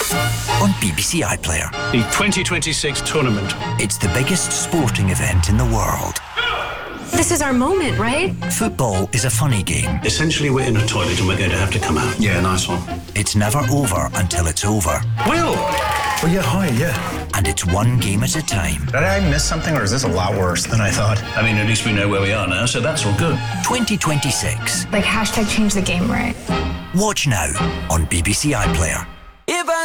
on BBC iPlayer. The 2026 tournament. It's the biggest sporting event in the world. This is our moment, right? Football is a funny game. Essentially, we're in a toilet and we're going to have to come out. Yeah, nice one. It's never over until it's over. Will! Oh, yeah, hi, yeah. And it's one game at a time. Did I miss something, or is this a lot worse than I thought? I mean, at least we know where we are now, so that's all good. 2026. Like hashtag change the game, right? Watch now on BBC iPlayer.